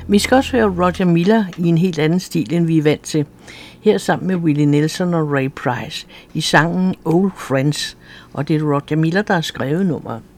Vi skal også høre Roger Miller i en helt anden stil, end vi er vant til. Her sammen med Willie Nelson og Ray Price i sangen Old Friends, og det er Roger Miller, der har skrevet nummeret.